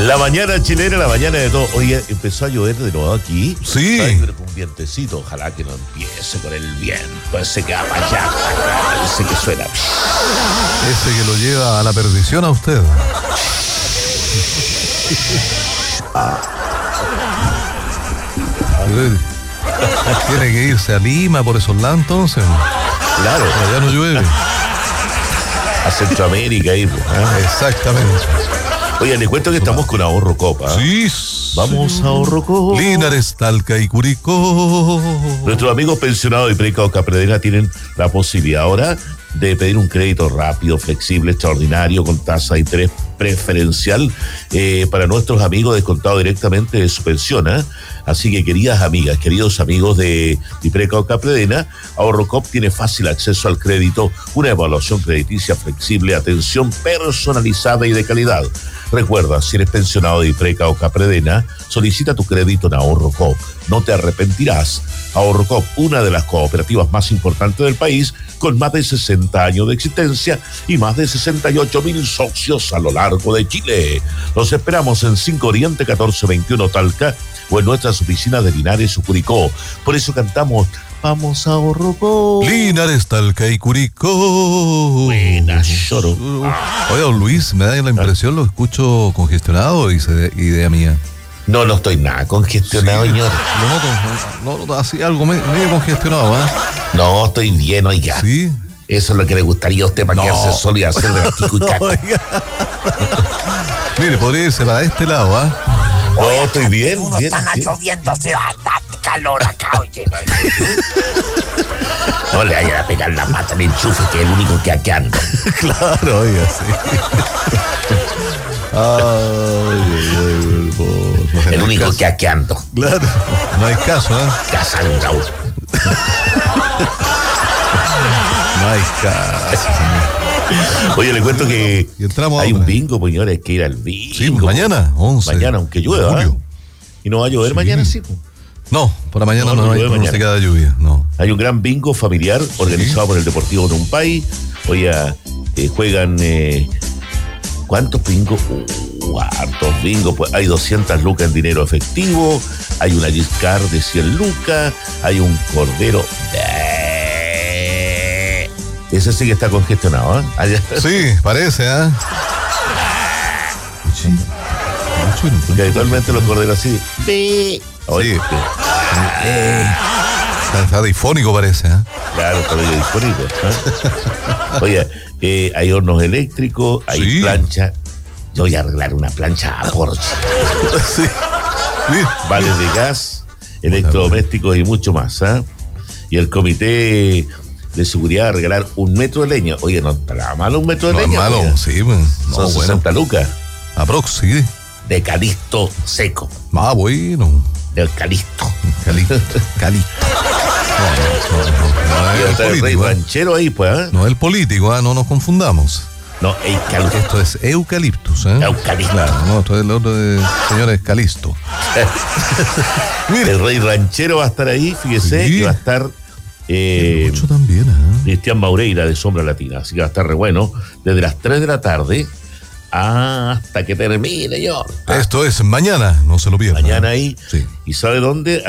La mañana chilena, la mañana de todo. Oye, empezó a llover de nuevo aquí. Sí. Pero con un vientecito. Ojalá que no empiece con el viento. Ese que va para allá, ese que suena. Ese que lo lleva a la perdición a usted. Tiene que irse a Lima por esos lados entonces. Claro. Allá no llueve. A Centroamérica ahí. Exactamente. Oye, le cuento que estamos con Ahorro Copa. Sí. Vamos a Ahorro Copa. Linares, Talca y Curicó. Nuestros amigos pensionados de Preca o Capredena tienen la posibilidad ahora de pedir un crédito rápido, flexible, extraordinario, con tasa de interés preferencial para nuestros amigos descontado directamente de su pensión. Así que, queridas amigas, queridos amigos de Preca o Capredena, AhorroCop tiene fácil acceso al crédito, una evaluación crediticia flexible, atención personalizada y de calidad. Recuerda, si eres pensionado de Preca o Capredena, solicita tu crédito en AhorroCop. No te arrepentirás. AhorroCop, una de las cooperativas más importantes del país, con más de 60 años de existencia y más de 68,000 socios a lo largo de Chile. Los esperamos en 5 Oriente 1421 Talca o en nuestras oficinas de Linares o Curicó. Por eso cantamos Vamos a AhorroCop. Linares, Talca y Curicó. Buena, lloro. Oye, don Luis, me da la impresión, lo escucho congestionado, idea mía. No estoy nada congestionado, señor. Lo noto así, algo medio congestionado, ¿eh? No, estoy bien, oiga. Sí. Eso es lo que le gustaría a usted para quedarse solo y hacer de Kiko y Caco. Mire, podría irse para este lado, ¿ah? No, estoy bien. Están lloviendo, se va a dar calor acá, oye. No le vayan a pegar la pata al enchufe, que es el único que aquí ando. Claro, oiga, sí. El único que aquí ando. Claro, no hay caso, ¿eh? Casangrao. No hay caso, señor. Oye, le cuento que hay un bingo, pues, señores, hay que ir al bingo. Sí, mañana, 11. Mañana, aunque llueva. ¿Y no va a llover mañana, sí? No, para mañana no hay pronosticada lluvia, no. Hay un gran bingo familiar organizado por el Deportivo Numpay. Oye, juegan... ¿Cuántos bingos? Hartos bingos. Pues hay 200 lucas en dinero efectivo, hay una gift card de 100 lucas, hay un cordero. Ese sí que está congestionado, ¿eh? Sí, parece, ¿eh? Porque habitualmente los corderos así. Oye, está difónico, parece, ¿eh? Claro, está medio difónico. Oye, hay hornos eléctricos, hay plancha. Yo voy a arreglar una plancha a Porsche. Sí. Vales de gas, electrodomésticos y mucho más, ¿eh? Y el comité de seguridad a regalar 1 metro de leña. Oye, no está malo 1 metro de leña. No es malo, oiga. sí, pues. Son 60 lucas. Aprox, sí. De calisto seco. Ah, bueno. Del calisto. Calisto. No Y es está el rey ranchero ahí, pues, ¿eh? No es el político, no nos confundamos. No, eucalipto. Esto es eucaliptus, ¿eh? Eucalipto. Claro, no, esto es el otro de señores Calisto. El rey ranchero va a estar ahí, fíjese, Sí. y va a estar Mucho también, ¿eh? Cristian Maureira de Sombra Latina, así que va a estar re bueno, desde las 3 de la tarde hasta que termine, señor. Esto es mañana, no se lo pierdan. Mañana ahí. Sí. ¿Y sabe dónde?